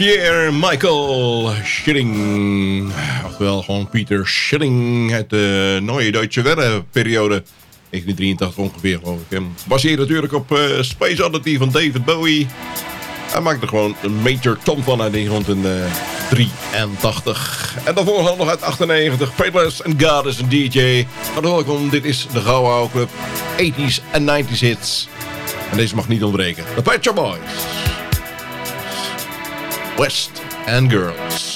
Pierre Michael Schilling. Oftewel gewoon Peter Schilling uit de Neue Deutsche Welle-periode. 1983 ongeveer, geloof ik. Gebaseerd natuurlijk op Space Oddity van David Bowie. Hij maakte gewoon een Major Tom van uit 1983. En daarvoor hadden we nog uit 98. Payless and God is een DJ. Maar welkom, dit is de Gouden Oude Club. 80s en 90s hits. En deze mag niet ontbreken. The Pet Shop Boys. West End Girls.